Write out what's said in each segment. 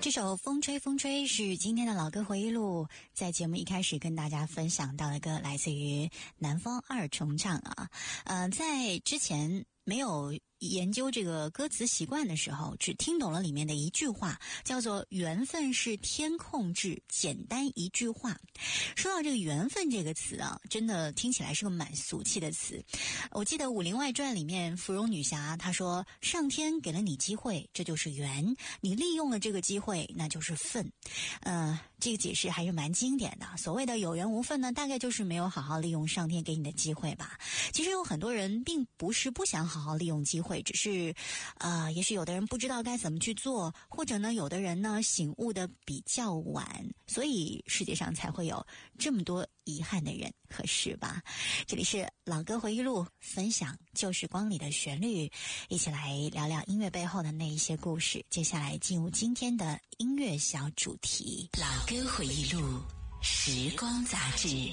这首《风吹风吹》是今天的老歌回忆录，在节目一开始跟大家分享到的歌来自于南方二重唱啊。在之前没有研究这个歌词习惯的时候，只听懂了里面的一句话，叫做缘分是天控制，简单一句话。说到这个缘分这个词啊，真的听起来是个蛮俗气的词。我记得《武林外传》里面芙蓉女侠她说，上天给了你机会，这就是缘，你利用了这个机会，那就是分。这个解释还是蛮经典的。所谓的有缘无分呢，大概就是没有好好利用上天给你的机会吧。其实有很多人并不是不想好好利用机会，只是也许有的人不知道该怎么去做，或者呢有的人呢醒悟的比较晚，所以世界上才会有这么多遗憾的人和事吧。这里是老歌回忆录，分享旧时光里的旋律，一起来聊聊音乐背后的那一些故事。接下来进入今天的音乐小主题， 老歌回忆录，时光杂志。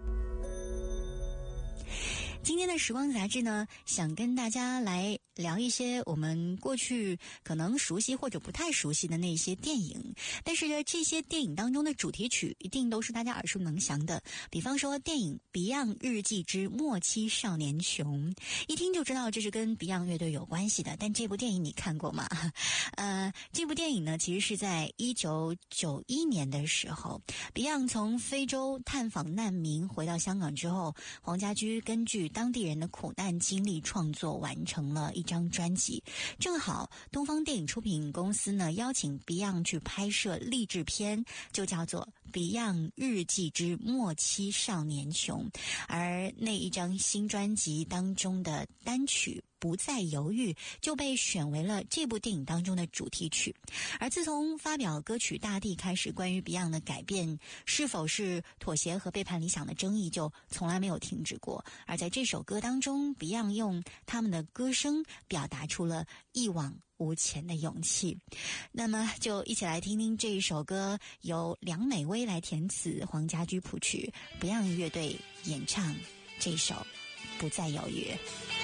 今天的时光杂志呢，想跟大家来聊一些我们过去可能熟悉或者不太熟悉的那些电影，但是呢，这些电影当中的主题曲一定都是大家耳熟能详的。比方说电影《Beyond 日记之末期少年穷》，一听就知道这是跟 Beyond 乐队有关系的。但这部电影你看过吗？这部电影呢，其实是在1991年的时候， Beyond 从非洲探访难民回到香港之后，黄家驹根据当地人的苦难经历创作完成了一张专辑。正好东方电影出品公司呢邀请 Beyond 去拍摄励志片，就叫做 Beyond 日记之末期少年穷。而那一张新专辑当中的单曲不再犹豫就被选为了这部电影当中的主题曲。而自从发表歌曲《大地》开始，关于 Beyond 的改变是否是妥协和背叛理想的争议就从来没有停止过。而在这首歌当中， Beyond 用他们的歌声表达出了一往无前的勇气。那么就一起来听听这一首歌，由梁美薇来填词，黄家驹谱曲， Beyond 乐队演唱这首《不再犹豫》。